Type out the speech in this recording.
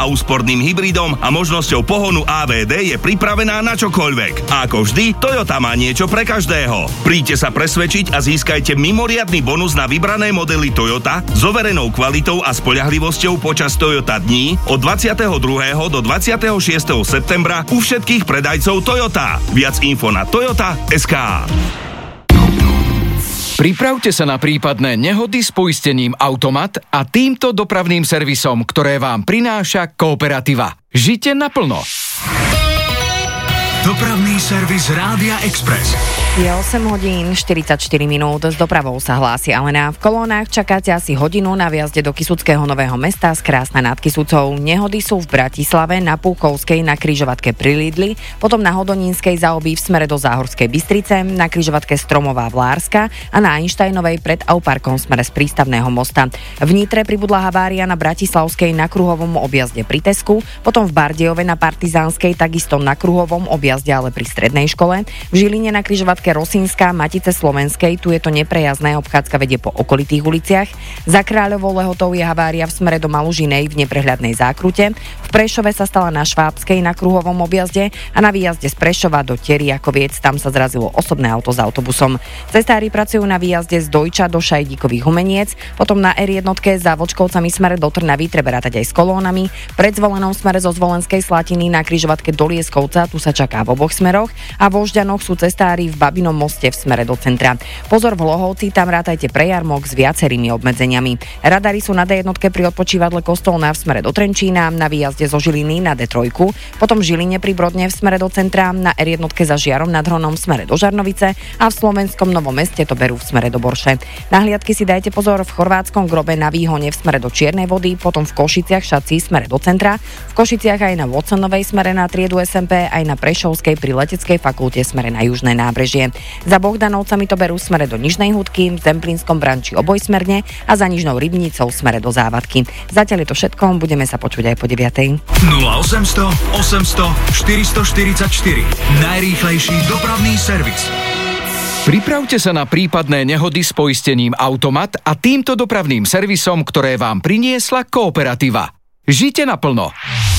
a úsporným hybridom a možnosťou pohonu AVD je pripravená na čokoľvek. A ako vždy, Toyota má niečo pre každého. Príďte sa presvedčiť a získajte mimoriadny bonus na vybrané modely Toyota s overenou kvalitou a spoľahlivosťou počas Toyota dní od 22. do 26. septembra u všetkých predajcov Toyota. Viac info na Toyota.sk. Pripravte sa na prípadné nehody s poistením Automat a týmto dopravným servisom, ktoré vám prináša Kooperativa. Žite naplno. Dopravný servis Rádia Express. Je 8 hodín 44 minút, s dopravou sa hlási Alena. V kolónach čakáte asi hodinu na viazde do Kysuckého Nového Mesta z Krásna nad Kysucou. Nehody sú v Bratislave, na Púkovskej, na križovatke pri Lidli, potom na Hodonínskej zaobí v smere do Záhorskej Bystrice, na križovatke Stromová Vlárska a na Einsteinovej pred Auparkom v smere z Prístavného mosta. V Nitre pribudla havária na Bratislavskej na kruhovom objazde pri Tesku, potom v Bardejove na Partizánskej, takisto na kruhovom objazde, ale pri strednej škole. V Žiline na križovatke Rosínska, Matice Slovenskej, tu je to neprejazdné, obchádzka vedie po okolitých uliciach. Za Kráľovou Lehotou je havária v smere do Malužinej v neprehľadnej zákrute. V Prešove sa stala na Švábskej na kruhovom objazde a na výjazde z Prešova do Teriakoviec, tam sa zrazilo osobné auto s autobusom. Cestári pracujú na výjazde z Dojča do Šajdíkových Humeniec, potom na R1 za Vočkovcami smere do Trnavy treba rátať aj s kolónami, pred Zvolenou smere zo Zvolenskej Slatiny na križovatke do Lieskovca, tu sa čaká v oboch smeroch a vo Žďanoch sú cestári v Babinom moste v smere do centra. Pozor v Lohovci, tam rátajte pre jarmok s viacerými obmedzeniami. Radary sú na D1 pri odpočívadle Kostolná v smere do Trenčína, na výjazde zo Žiliny na D3, potom v Žiline pri Brodne v smere do centra, na R1 za Žiarom nad Hronom v smere do Žarnovice a v Slovenskom Novom Meste to berú v smere do Borše. Na hliadky si dajte pozor v Chorvátskom Grobe na Výhone v smere do Čiernej Vody, potom v Košiciach Šací v smere do centra, v Košiciach aj na Watsonovej smere na triedu SMP, aj na Prešovskej pri Leteckej fakulte smere na Južné nábrežie. Za Bohdanovcami to berú smere do Nižnej Hudky, v Zemplínskom Branči obojsmerne a za Nižnou Rybnicou smere do Závadky. Zatiaľ je to všetko, budeme sa počuť aj po 9:00. 0800 800 444. Najrýchlejší dopravný servis. Pripravte sa na prípadné nehody s poistením Automat a týmto dopravným servisom, ktoré vám priniesla Kooperativa. Žite naplno.